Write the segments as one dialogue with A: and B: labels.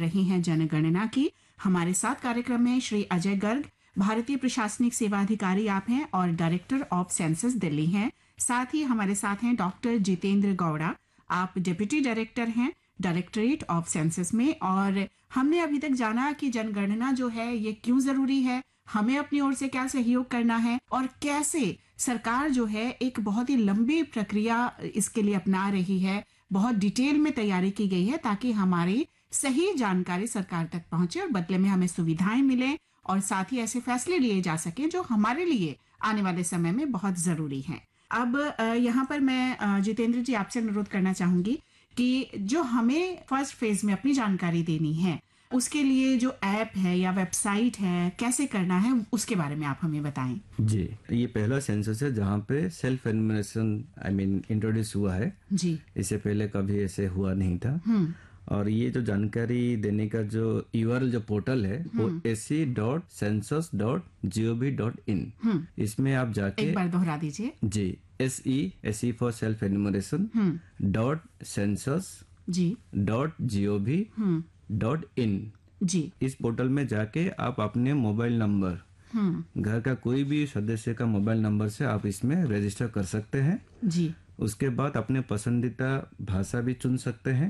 A: रहे हैं जनगणना की। हमारे साथ कार्यक्रम में श्री अजय गर्ग, भारतीय प्रशासनिक सेवा अधिकारी आप हैं और डायरेक्टर ऑफ सेंसस दिल्ली हैं। साथ ही हमारे साथ हैं डॉक्टर जितेंद्र गौड़ा, आप डिप्टी डायरेक्टर हैं डायरेक्टरेट ऑफ सेंसस में। और हमने अभी तक जाना कि जनगणना जो है ये क्यों जरूरी है, हमें अपनी ओर से क्या सहयोग करना है और कैसे सरकार जो है एक बहुत ही लंबी प्रक्रिया इसके लिए अपना रही है। बहुत डिटेल में तैयारी की गई है ताकि हमारी सही जानकारी सरकार तक पहुंचे और बदले में हमें सुविधाएं मिले और साथ ही ऐसे फैसले लिए जा सकें जो हमारे लिए आने वाले समय में बहुत जरूरी हैं। अब यहाँ पर मैं जितेंद्र जी आपसे अनुरोध करना चाहूंगी कि जो हमें फर्स्ट फेज में अपनी जानकारी देनी है उसके लिए जो ऐप है या वेबसाइट है कैसे करना है उसके बारे में आप हमें बताएं।
B: जी, ये पहला सेंसस है जहाँ पे सेल्फ एनुमरेशन इंट्रोड्यूस हुआ है
A: जी।
B: इससे पहले कभी ऐसे हुआ नहीं था। और ये जो जानकारी देने का जो URL जो पोर्टल है वो se.census.gov.in, इसमें आप जाके
A: एक बार दोहरा दीजिए।
B: जी, SE for self enumeration .census.gov.in
A: जी।
B: इस पोर्टल में जाके आप अपने मोबाइल नंबर, घर का कोई भी सदस्य का मोबाइल नंबर से आप इसमें रजिस्टर कर सकते हैं
A: जी।
B: उसके बाद अपने पसंदीदा भाषा भी चुन सकते हैं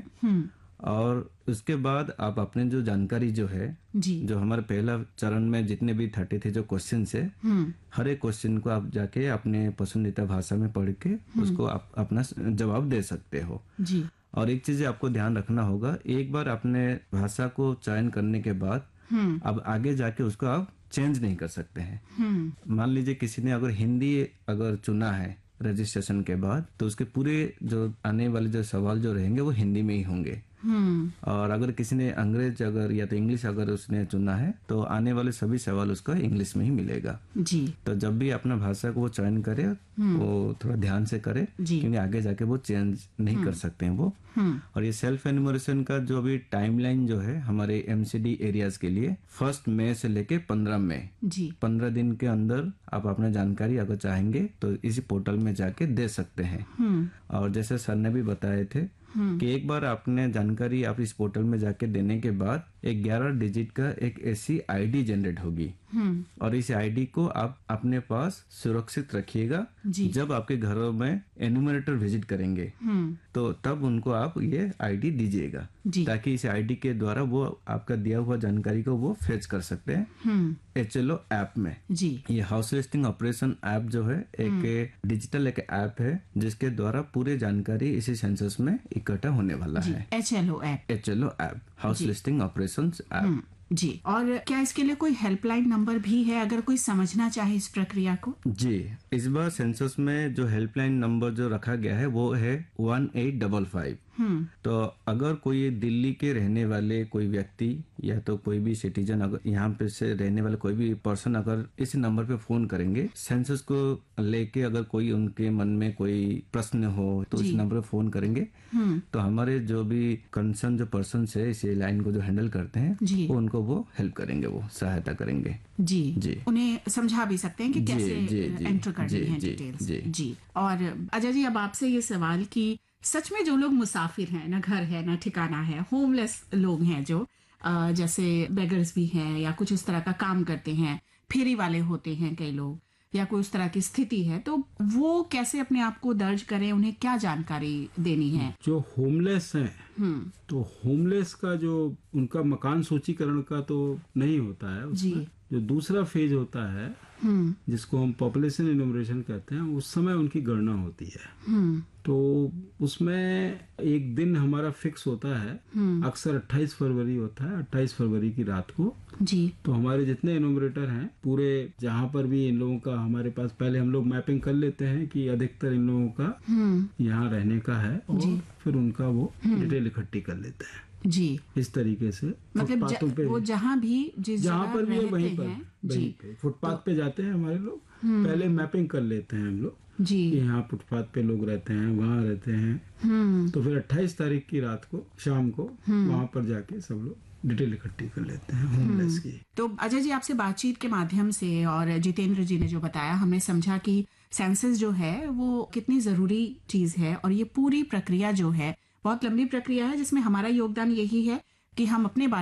B: और उसके बाद आप अपने जो जानकारी जो है
A: जी।
B: जो हमारे पहला चरण में जितने भी 33 जो क्वेश्चन है हर एक क्वेश्चन को आप जाके अपने पसंदीदा भाषा में पढ़ के उसको आप अपना जवाब दे सकते हो जी। और एक चीज आपको ध्यान रखना होगा, एक बार अपने भाषा को चयन करने के बाद अब आगे जाके उसको आप चेंज नहीं कर सकते हैं। मान लीजिए किसी ने अगर हिंदी अगर चुना है रजिस्ट्रेशन के बाद तो उसके पूरे जो आने वाले जो सवाल जो रहेंगे वो हिंदी में ही होंगे। और अगर किसी ने अंग्रेज अगर या तो इंग्लिश अगर उसने चुना है तो आने वाले सभी सवाल उसका इंग्लिश में ही मिलेगा जी। तो जब भी अपना भाषा को वो चयन करे वो थोड़ा ध्यान से करे क्योंकि आगे जाके वो चेंज नहीं कर सकते हैं वो। और ये सेल्फ एनुमरेशन का जो अभी टाइमलाइन जो है हमारे MCD एरियाज के लिए 1 मई से लेके 15 मई जी 15 दिन के अंदर आप अपना जानकारी अगर चाहेंगे तो इसी पोर्टल में जाके दे सकते हैं। और जैसे सर ने भी बताए थे कि एक बार आपने जानकारी आप इस पोर्टल में जाके देने के बाद एक 11 डिजिट का एक ऐसी ID जनरेट होगी और इस ID को आप अपने पास सुरक्षित रखिएगा। जब आपके घरों में एनुमरेटर विजिट करेंगे तो तब उनको आप ये ID दीजिएगा ताकि इस ID के द्वारा वो आपका दिया हुआ जानकारी को वो फेच कर सकते हैं HLO ऐप में जी। ये हाउस लिस्टिंग ऑपरेशन ऐप जो है एक डिजिटल एक ऐप है जिसके द्वारा पूरे जानकारी इसी सेंसस में इकट्ठा होने वाला है। HLO app house listing operation app
A: जी। और क्या इसके लिए कोई हेल्पलाइन नंबर भी है अगर कोई समझना चाहे इस प्रक्रिया को?
B: जी, इस बार सेंसस में जो हेल्पलाइन नंबर जो रखा गया है वो है 1855। तो अगर कोई दिल्ली के रहने वाले कोई व्यक्ति या तो कोई भी सिटीजन अगर यहाँ पे से रहने वाले कोई भी पर्सन अगर इस नंबर पे फोन करेंगे सेंसस को लेके अगर कोई उनके मन में कोई प्रश्न हो तो इस नंबर पे फोन करेंगे तो हमारे जो भी कंसर्न जो पर्सन है इस लाइन को जो हैंडल करते हैं वो उनको वो हेल्प करेंगे, वो सहायता करेंगे जी।
A: उन्हें समझा भी सकते हैं कि कैसे एंटर करनी है डिटेल्स जी। और अजय जी अब आपसे ये सवाल कि सच में जो लोग मुसाफिर हैं, ना घर है ना ठिकाना है, होमलेस लोग हैं जो जैसे बेगर्स भी हैं या कुछ इस तरह का काम करते हैं, फेरी वाले होते हैं कई लोग या कोई उस तरह की स्थिति है तो वो कैसे अपने आप को दर्ज करें, उन्हें क्या जानकारी देनी है?
C: जो होमलेस हैं तो होमलेस का जो उनका मकान सूचीकरण का तो नहीं होता है उसमें। जो दूसरा फेज होता है जिसको हम पॉपुलेशन इन्यूमरेशन कहते हैं उस समय उनकी गणना होती है। तो उसमें एक दिन हमारा फिक्स होता है, अक्सर 28 फरवरी होता है, 28 फरवरी की रात को जी। तो हमारे जितने इन्यूमरेटर हैं पूरे जहाँ पर भी इन लोगों का हमारे पास पहले हम लोग मैपिंग कर लेते हैं कि अधिकतर इन लोगों का यहाँ रहने का है और फिर उनका वो डिटेल इकट्ठी कर लेते हैं जी। इस तरीके से
A: मतलब वो जहाँ
C: पर भी है वहीं पे फुटपाथ पे जाते हैं हमारे लोग, पहले मैपिंग कर लेते हैं हम लोग जी। यहाँ फुटपाथ पे लोग रहते हैं, वहाँ रहते हैं तो फिर 28 तारीख की रात को शाम को वहाँ पर जाके सब लोग डिटेल इकट्ठी कर लेते हैं होमलेस की।
A: तो अजय जी आपसे बातचीत के माध्यम से और जितेंद्र जी ने जो बताया हमने समझा कि सेंसस जो है वो कितनी जरूरी चीज है और ये पूरी प्रक्रिया जो है बहुत लंबी प्रक्रिया है जिसमें हमारा योगदान यही है कि हम अपने